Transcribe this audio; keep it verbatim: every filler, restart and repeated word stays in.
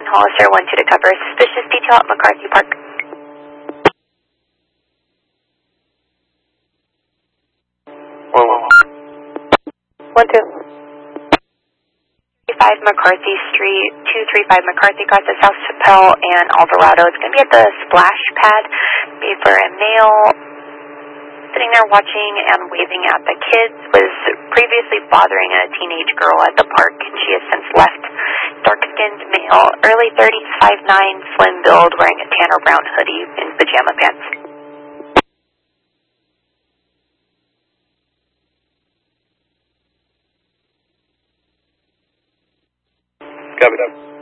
Hollister one two to cover. Suspicious detail at McCarthy Park. One one. One two. Five McCarthy Street, two three five McCarthy, across the South Chappelle and Alvarado. It's going to be at the splash pad. Be for a male sitting there watching and waving at the kids. Was previously bothering a teenage girl at the park. She has since left. Dark-skinned male, early thirties, five nine, slim build, wearing a tan or brown hoodie and pajama pants. Copy that.